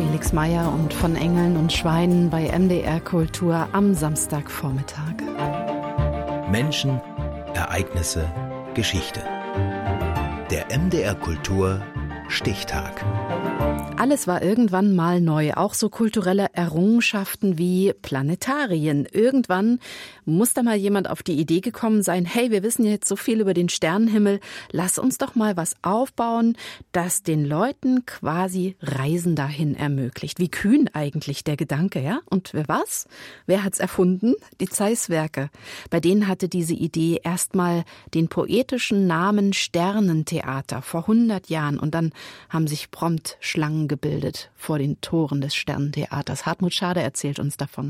Felix Meyer und von Engeln und Schweinen bei MDR Kultur am Samstagvormittag. Menschen, Ereignisse, Geschichte. Der MDR Kultur Stichtag. Alles war irgendwann mal neu, auch so kulturelle Errungenschaften wie Planetarien. Irgendwann muss da mal jemand auf die Idee gekommen sein, hey, wir wissen jetzt so viel über den Sternenhimmel, lass uns doch mal was aufbauen, das den Leuten quasi Reisen dahin ermöglicht. Wie kühn eigentlich der Gedanke, ja? Und wer hat's erfunden? Die Zeiss-Werke. Bei denen hatte diese Idee erstmal den poetischen Namen Sternentheater vor 100 Jahren und dann haben sich prompt Schlangen gebildet vor den Toren des Sternentheaters. Hartmut Schade erzählt uns davon.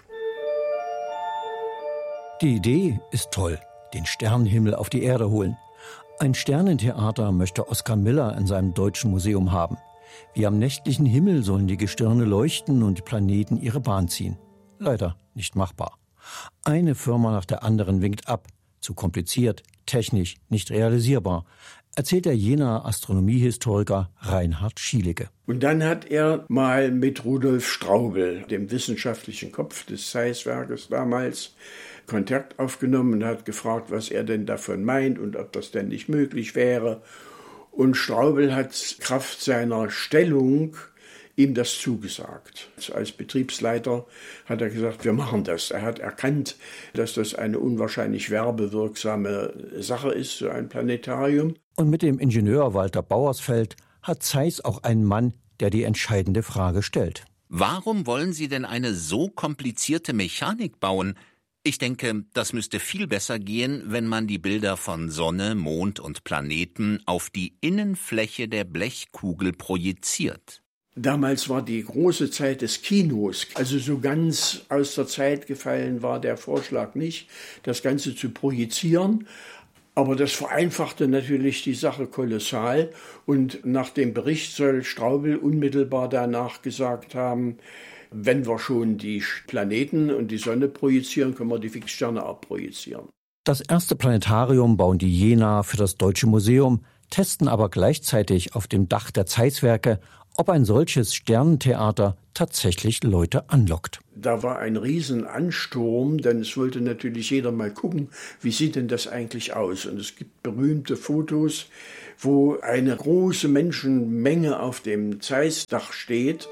Die Idee ist toll, den Sternenhimmel auf die Erde holen. Ein Sternentheater möchte Oskar Miller in seinem Deutschen Museum haben. Wie am nächtlichen Himmel sollen die Gestirne leuchten und die Planeten ihre Bahn ziehen. Leider nicht machbar. Eine Firma nach der anderen winkt ab. Zu kompliziert, technisch nicht realisierbar, erzählt der Jenaer Astronomiehistoriker Reinhard Schielicke. Und dann hat er mal mit Rudolf Straubel, dem wissenschaftlichen Kopf des Zeiss-Werkes damals, Kontakt aufgenommen und hat gefragt, was er denn davon meint und ob das denn nicht möglich wäre. Und Straubel hat Kraft seiner Stellung ihm das zugesagt. Als Betriebsleiter hat er gesagt, wir machen das. Er hat erkannt, dass das eine unwahrscheinlich werbewirksame Sache ist, so ein Planetarium. Und mit dem Ingenieur Walter Bauersfeld hat Zeiss auch einen Mann, der die entscheidende Frage stellt. Warum wollen Sie denn eine so komplizierte Mechanik bauen? Ich denke, das müsste viel besser gehen, wenn man die Bilder von Sonne, Mond und Planeten auf die Innenfläche der Blechkugel projiziert. Damals war die große Zeit des Kinos, also so ganz aus der Zeit gefallen war der Vorschlag nicht, das Ganze zu projizieren. Aber das vereinfachte natürlich die Sache kolossal. Und nach dem Bericht soll Straubel unmittelbar danach gesagt haben, wenn wir schon die Planeten und die Sonne projizieren, können wir die Fixsterne auch projizieren. Das erste Planetarium bauen die Jenaer für das Deutsche Museum, testen aber gleichzeitig auf dem Dach der Zeiss-Werke, ob ein solches Sternentheater tatsächlich Leute anlockt. Da war ein Riesenansturm, denn es wollte natürlich jeder mal gucken, wie sieht denn das eigentlich aus? Und es gibt berühmte Fotos, wo eine große Menschenmenge auf dem Zeiss-Dach steht.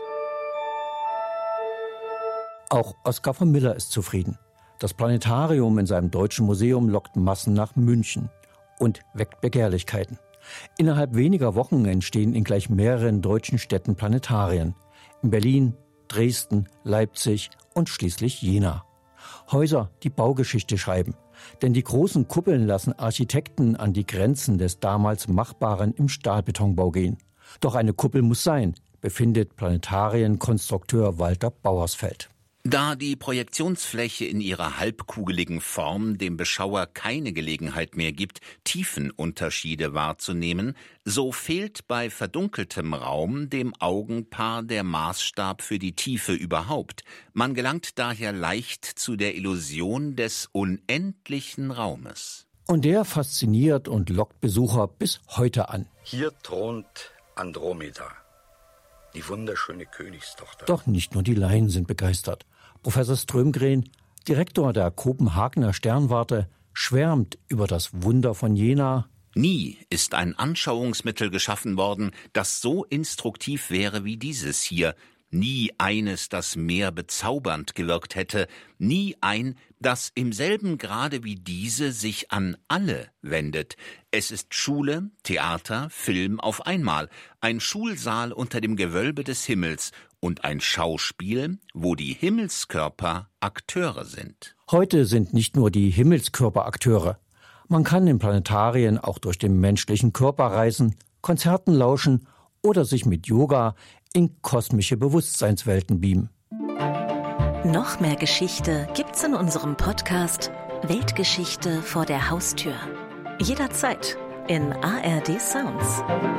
Auch Oskar von Miller ist zufrieden. Das Planetarium in seinem Deutschen Museum lockt Massen nach München und weckt Begehrlichkeiten. Innerhalb weniger Wochen entstehen in gleich mehreren deutschen Städten Planetarien. In Berlin, Dresden, Leipzig und schließlich Jena. Häuser, die Baugeschichte schreiben. Denn die großen Kuppeln lassen Architekten an die Grenzen des damals Machbaren im Stahlbetonbau gehen. Doch eine Kuppel muss sein, befindet Planetarienkonstrukteur Walter Bauersfeld. Da die Projektionsfläche in ihrer halbkugeligen Form dem Beschauer keine Gelegenheit mehr gibt, Tiefenunterschiede wahrzunehmen, so fehlt bei verdunkeltem Raum dem Augenpaar der Maßstab für die Tiefe überhaupt. Man gelangt daher leicht zu der Illusion des unendlichen Raumes. Und der fasziniert und lockt Besucher bis heute an. Hier thront Andromeda, die wunderschöne Königstochter. Doch nicht nur die Laien sind begeistert. Professor Strömgren, Direktor der Kopenhagener Sternwarte, schwärmt über das Wunder von Jena. Nie ist ein Anschauungsmittel geschaffen worden, das so instruktiv wäre wie dieses hier. Nie eines, das mehr bezaubernd gewirkt hätte. Nie ein, das im selben Grade wie diese sich an alle wendet. Es ist Schule, Theater, Film auf einmal. Ein Schulsaal unter dem Gewölbe des Himmels und ein Schauspiel, wo die Himmelskörper Akteure sind. Heute sind nicht nur die Himmelskörper Akteure. Man kann in Planetarien auch durch den menschlichen Körper reisen, Konzerten lauschen oder sich mit Yoga in kosmische Bewusstseinswelten beamen. Noch mehr Geschichte gibt's in unserem Podcast Weltgeschichte vor der Haustür. Jederzeit in ARD Sounds.